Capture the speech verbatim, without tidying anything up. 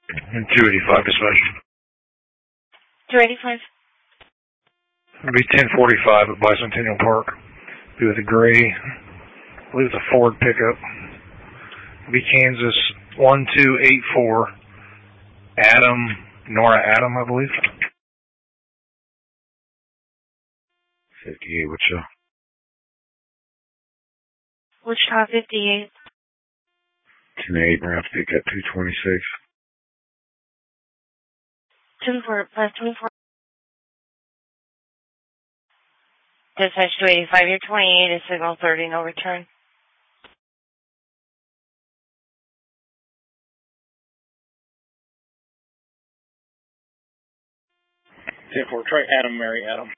two eighty-five dispatch. two eighty-five. It'll be ten forty-five at Bicentennial Park. Be with a gray, I believe it's a Ford pickup. It'll be Kansas one two eight four. Adam, Nora Adam, I believe. fifty-eight, Wichita. Wichita fifty-eight. ten eight, we're going to have to pick up two twenty-six. twenty-four, five twenty-four. Dispatch two eighty-five, you're twenty-eight, is signal thirty, no return. ten four, try Adam, Mary Adam.